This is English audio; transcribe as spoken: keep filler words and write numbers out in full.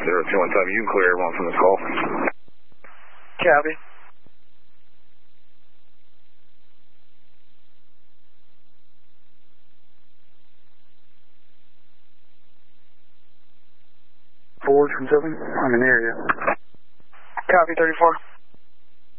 zero two one seven. You can clear everyone from this call. Copy. Forward from seven. I'm in the area. Copy, thirty-four.